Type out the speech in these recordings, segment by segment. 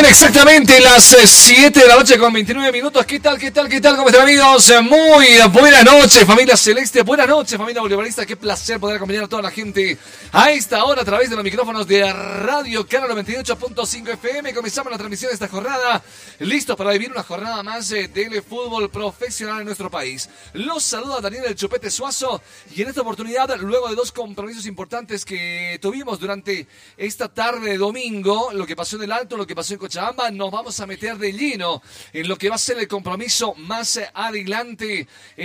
Exactamente las 7 de la noche con 29 minutos. ¿Qué tal? ¿Cómo están, amigos? Muy buenas noches, familia celeste. Buenas noches, familia bolivarista. Qué placer poder acompañar a toda la gente a esta hora a través de los micrófonos de Radio Canal 98.5 FM. Comenzamos la transmisión de esta jornada. Listos para vivir una jornada más del fútbol profesional en nuestro país. Los saluda Daniel El Chupete Suazo. Y en esta oportunidad, luego de dos compromisos importantes que tuvimos durante esta tarde de domingo, lo que pasó en el Alto, lo que pasó en Cochabamba, nos vamos a meter de lleno en lo que va a ser el compromiso más adelante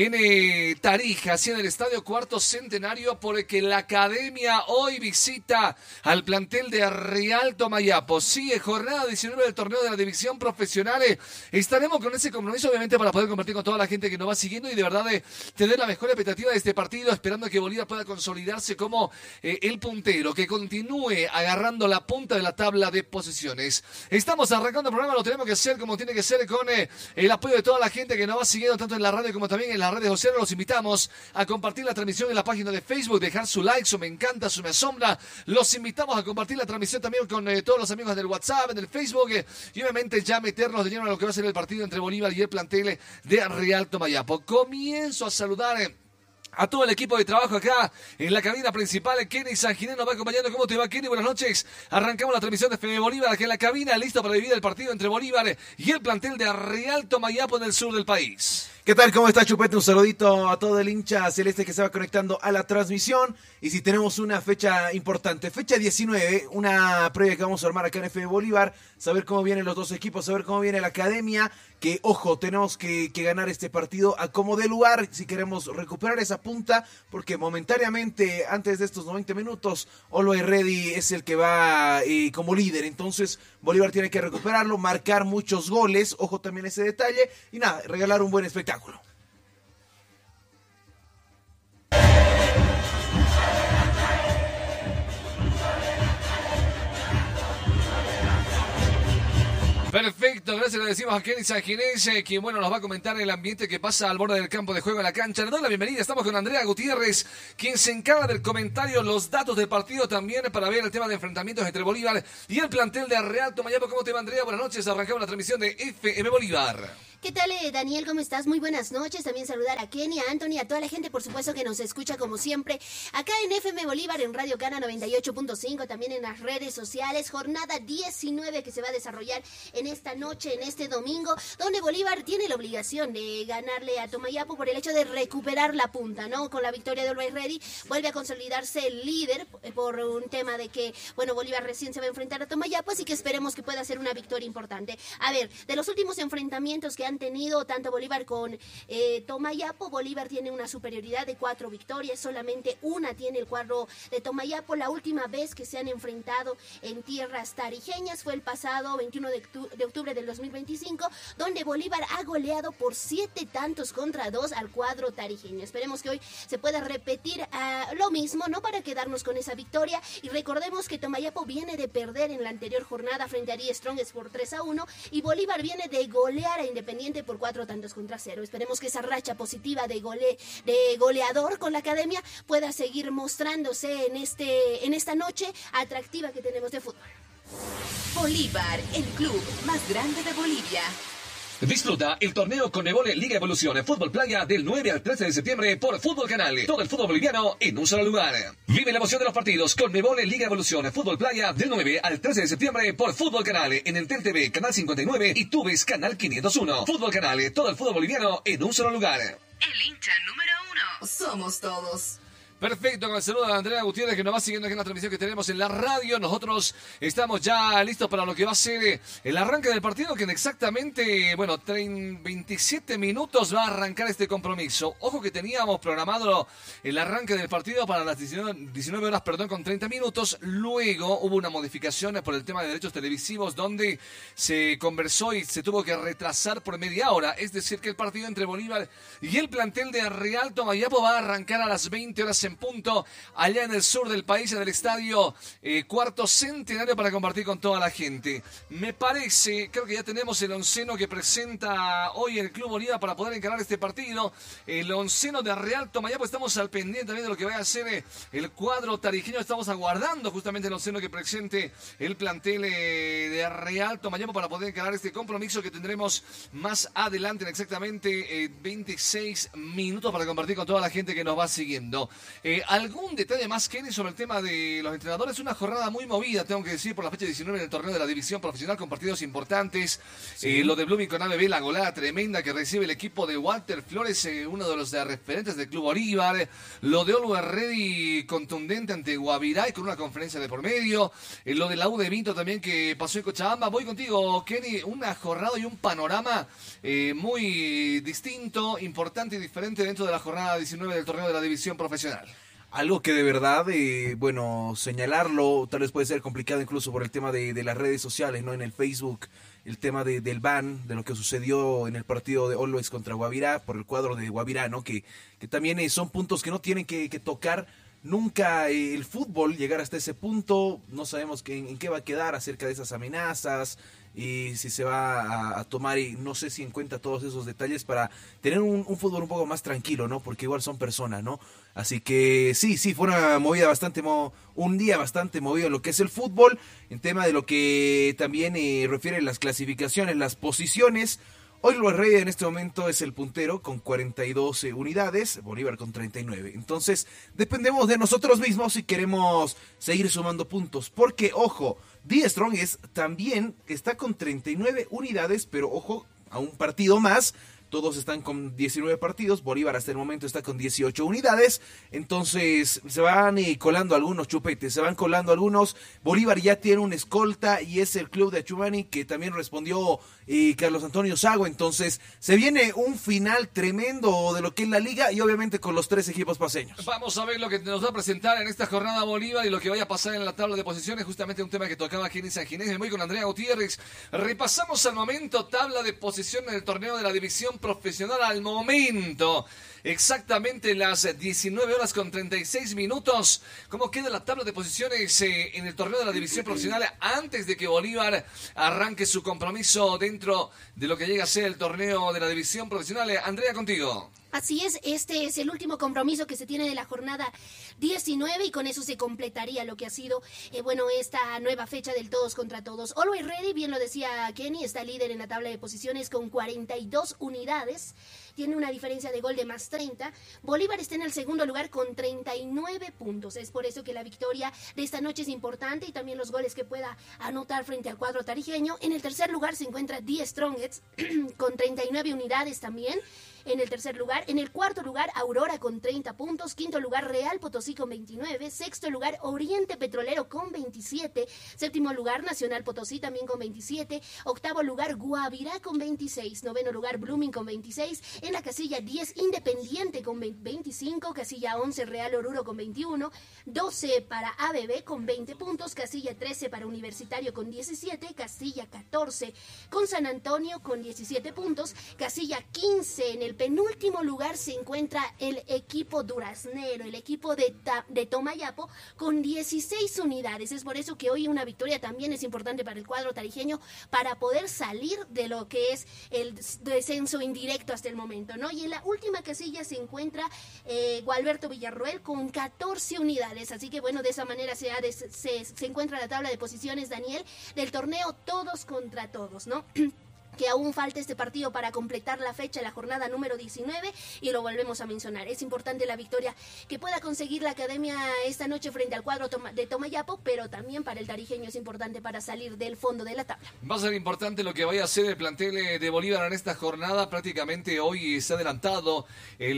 en Tarija, así en el Estadio Cuarto Centenario, porque la Academia hoy visita al plantel de Real Tomayapo. Sigue jornada 19 del torneo de la división profesional. Estaremos con ese compromiso, obviamente, para poder compartir con toda la gente que nos va siguiendo y de verdad tener la mejor expectativa de este partido, esperando que Bolívar pueda consolidarse como el puntero, que continúe agarrando la punta de la tabla de posiciones. Estamos arrancando el programa, lo tenemos que hacer como tiene que ser, con el apoyo de toda la gente que nos va siguiendo tanto en la radio como también en las redes sociales. Los invitamos a compartir la transmisión en la página de Facebook, dejar su like, su me encanta, su me asombra. Los invitamos a compartir la transmisión también con todos los amigos del WhatsApp, en el Facebook, y obviamente ya meternos de lleno a lo que va a ser el partido entre Bolívar y el plantel de Real Tomayapo. Comienzo a saludar a todo el equipo de trabajo acá en la cabina principal. Kenny Sanginés nos va acompañando. ¿Cómo te va, Kenny? Buenas noches. Arrancamos la transmisión de FM Bolívar aquí en la cabina, listo para vivir el partido entre Bolívar y el plantel de Real Tomayapo en el sur del país. ¿Qué tal? ¿Cómo está, Chupete? Un saludito a todo el hincha celeste que se va conectando a la transmisión. Y si tenemos una fecha importante, fecha 19, una previa que vamos a armar acá en FM Bolívar, saber cómo vienen los dos equipos, saber cómo viene la academia, que, ojo, tenemos que ganar este partido a como de lugar si queremos recuperar esa punta, porque momentáneamente, antes de estos 90 minutos, Always Ready es el que va como líder. Entonces, Bolívar tiene que recuperarlo, marcar muchos goles, ojo también ese detalle, y nada, regalar un buen espectáculo. Perfecto, gracias, le decimos a Kenny Sanginés, quien nos va a comentar el ambiente que pasa al borde del campo de juego en la cancha. Le doy la bienvenida, estamos con Andrea Gutiérrez, quien se encarga del comentario, los datos del partido también para ver el tema de enfrentamientos entre Bolívar y el plantel de Real Tomayapo. ¿Cómo te va, Andrea? Buenas noches, arrancamos la transmisión de FM Bolívar. ¿Qué tal, Daniel? ¿Cómo estás? Muy buenas noches. También saludar a Kenny, a Anthony, a toda la gente, por supuesto, que nos escucha como siempre acá en FM Bolívar, en Radio Cana 98.5, también en las redes sociales. Jornada 19 que se va a desarrollar en esta noche, en este domingo, donde Bolívar tiene la obligación de ganarle a Tomayapo por el hecho de recuperar la punta, ¿no? Con la victoria de Always Ready vuelve a consolidarse el líder por un tema de que, Bolívar recién se va a enfrentar a Tomayapo, así que esperemos que pueda ser una victoria importante. A ver, de los últimos enfrentamientos que han tenido tanto Bolívar con Tomayapo, Bolívar tiene una superioridad de 4 victorias, solamente una tiene el cuadro de Tomayapo. La última vez que se han enfrentado en tierras tarijeñas fue el pasado 21 de octubre del 2025, donde Bolívar ha goleado por 7 tantos contra 2 al cuadro tarijeño. Esperemos que hoy se pueda repetir lo mismo, ¿no? Para quedarnos con esa victoria. Y recordemos que Tomayapo viene de perder en la anterior jornada frente a Ari Strongest por 3-1 y Bolívar viene de golear a Independiente por 4 tantos contra 0. Esperemos que esa racha positiva de goleador con la academia pueda seguir mostrándose en esta noche atractiva que tenemos de fútbol. Bolívar, el club más grande de Bolivia. Disfruta el torneo Conmebol Liga Evolución Fútbol Playa del 9 al 13 de septiembre por Fútbol Canal. Todo el fútbol boliviano en un solo lugar. Vive la emoción de los partidos Conmebol Liga Evolución Fútbol Playa del 9 al 13 de septiembre por Fútbol Canal en Entel TV Canal 59 y Tubes Canal 501. Fútbol Canal, todo el fútbol boliviano en un solo lugar. El hincha número 1 somos todos. Perfecto, con el saludo a Andrea Gutiérrez que nos va siguiendo aquí en la transmisión que tenemos en la radio. Nosotros estamos ya listos para lo que va a ser el arranque del partido, que en exactamente, 27 minutos va a arrancar este compromiso. Ojo que teníamos programado el arranque del partido para las 19 horas, con 30 minutos. Luego hubo una modificación por el tema de derechos televisivos donde se conversó y se tuvo que retrasar por media hora. Es decir, que el partido entre Bolívar y el plantel de Real Tomayapo va a arrancar a las 20 horas en en punto, allá en el sur del país, en el estadio Cuarto Centenario, para compartir con toda la gente. Me parece, creo que ya tenemos el onceno que presenta hoy el Club Bolívar para poder encarar este partido. El onceno de Real Tomayapo, estamos al pendiente también de lo que vaya a hacer el cuadro tarijeño. Estamos aguardando justamente el onceno que presente el plantel de Real Tomayapo para poder encarar este compromiso que tendremos más adelante en exactamente 26 minutos para compartir con toda la gente que nos va siguiendo. ¿Algún detalle más, Kenny, sobre el tema de los entrenadores? Una jornada muy movida, tengo que decir, por la fecha 19 en el torneo de la división profesional con partidos importantes. Sí. Lo de Blooming con ABB, la golada tremenda que recibe el equipo de Walter Flores, uno de los referentes del Club Bolívar. Lo de Always Ready, contundente ante Guavirá y con una conferencia de por medio. Lo de la U de Vinto también que pasó en Cochabamba. Voy contigo, Kenny, una jornada y un panorama muy distinto, importante y diferente dentro de la jornada 19 del torneo de la división profesional. Algo que de verdad, señalarlo, tal vez puede ser complicado incluso por el tema de las redes sociales, ¿no? En el Facebook, el tema del ban, de lo que sucedió en el partido de Always contra Guavirá, por el cuadro de Guavirá, ¿no? Que también son puntos que no tienen que tocar nunca el fútbol, llegar hasta ese punto. No sabemos en qué va a quedar acerca de esas amenazas y si se va a tomar, y no sé si en cuenta todos esos detalles para tener un fútbol un poco más tranquilo, ¿no? Porque igual son personas, ¿no? Así que sí, fue una movida un día bastante movido en lo que es el fútbol, en tema de lo que también refiere las clasificaciones, las posiciones. Hoy Always Ready en este momento es el puntero con 42 unidades, Bolívar con 39. Entonces, dependemos de nosotros mismos si queremos seguir sumando puntos. Porque, ojo, The Strongest también está con 39 unidades, pero ojo, a un partido más. Todos están con 19 partidos, Bolívar hasta el momento está con 18 unidades, entonces se van colando algunos chupetes, se van colando algunos. Bolívar ya tiene un escolta y es el club de Achumani, que también respondió Carlos Antonio Sago, entonces se viene un final tremendo de lo que es la liga y obviamente con los tres equipos paseños. Vamos a ver lo que nos va a presentar en esta jornada Bolívar y lo que vaya a pasar en la tabla de posiciones, justamente un tema que tocaba aquí en San Ginés, muy con Andrea Gutiérrez. Repasamos al momento tabla de posición en el torneo de la división profesional al momento. Exactamente las 19 horas con 36 minutos. ¿Cómo queda la tabla de posiciones en el torneo de la división profesional antes de que Bolívar arranque su compromiso dentro de lo que llega a ser el torneo de la división profesional? Andrea, contigo. Así es, este es el último compromiso que se tiene de la jornada 19 y con eso se completaría lo que ha sido, esta nueva fecha del todos contra todos. Always Ready, bien lo decía Kenny, está líder en la tabla de posiciones con 42 unidades, tiene una diferencia de gol de más 30. Bolívar está en el segundo lugar con 39 puntos, es por eso que la victoria de esta noche es importante y también los goles que pueda anotar frente al cuadro tarijeño. En el tercer lugar se encuentra The Strongest con 39 unidades también. En el tercer lugar, en el cuarto lugar, Aurora con 30 puntos, quinto lugar, Real Potosí con 29, sexto lugar, Oriente Petrolero con 27, séptimo lugar, Nacional Potosí también con 27, octavo lugar, Guavirá con 26, noveno lugar, Blooming con 26, en la casilla 10, Independiente con 25, casilla 11, Real Oruro con 21, 12 para ABB con 20 puntos, casilla 13 para Universitario con 17, casilla 14 con San Antonio con 17 puntos, casilla 15 en el penúltimo lugar se encuentra el equipo duraznero, el equipo de Tomayapo con 16 unidades. Es por eso que hoy una victoria también es importante para el cuadro tarijeño para poder salir de lo que es el descenso indirecto hasta el momento, ¿no? Y en la última casilla se encuentra Gualberto Villarroel con 14 unidades. Así que de esa manera se encuentra la tabla de posiciones, Daniel, del torneo todos contra todos, ¿no? Que aún falta este partido para completar la fecha, la jornada número 19, y lo volvemos a mencionar. Es importante la victoria que pueda conseguir la academia esta noche frente al cuadro de Tomayapo, pero también para el tarijeño es importante para salir del fondo de la tabla. Va a ser importante lo que vaya a hacer el plantel de Bolívar en esta jornada. Prácticamente hoy se ha adelantado el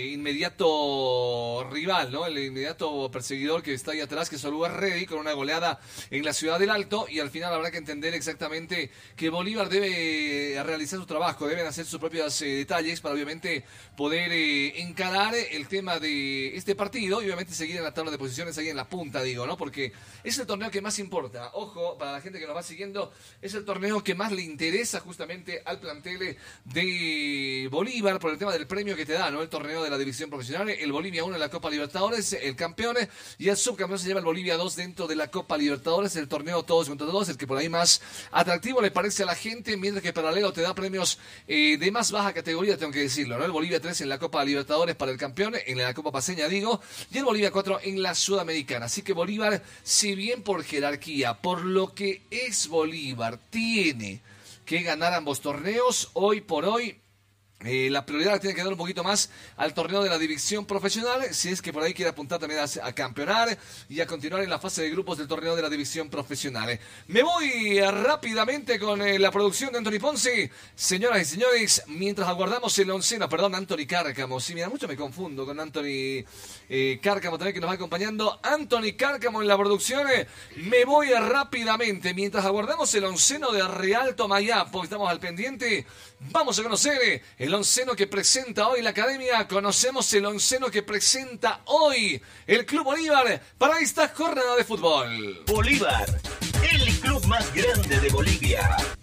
inmediato rival, ¿no? El inmediato perseguidor que está ahí atrás, que es Always Ready, con una goleada en la Ciudad del Alto, y al final habrá que entender exactamente que Bolívar debe realizar su trabajo, deben hacer sus propios detalles para obviamente poder encarar el tema de este partido y obviamente seguir en la tabla de posiciones ahí en la punta, digo, ¿no? Porque es el torneo que más importa. Ojo, para la gente que nos va siguiendo, es el torneo que más le interesa justamente al plantel de Bolívar por el tema del premio que te da, ¿no? El torneo de la división profesional, el Bolivia 1 en la Copa Libertadores, el campeón y el subcampeón se lleva el Bolivia 2 dentro de la Copa Libertadores, el torneo todos contra todos, el que por ahí más atractivo le parece a la gente, mientras que paralelo te da premios de más baja categoría, tengo que decirlo, ¿no? El Bolivia 3 en la Copa Libertadores para el campeón, en la Copa Paceña digo, y el Bolivia 4 en la Sudamericana. Así que Bolívar, si bien por jerarquía, por lo que es Bolívar, tiene que ganar ambos torneos, hoy por hoy la prioridad tiene que dar un poquito más al torneo de la división profesional, si es que por ahí quiere apuntar también a campeonar y a continuar en la fase de grupos del torneo de la división profesional. Me voy rápidamente con la producción de Anthony Ponce. Señoras y señores, mientras aguardamos el onceno, perdón, Anthony Cárcamo, sí, mira, mucho me confundo con Anthony Cárcamo también que nos va acompañando. Anthony Cárcamo en la producción. Me voy rápidamente, mientras aguardamos el onceno de Real Tomayapo, estamos al pendiente. Vamos a conocer el onceno que presenta hoy la academia. Conocemos el onceno que presenta hoy el Club Bolívar para esta jornada de fútbol. Bolívar, el club más grande de Bolivia.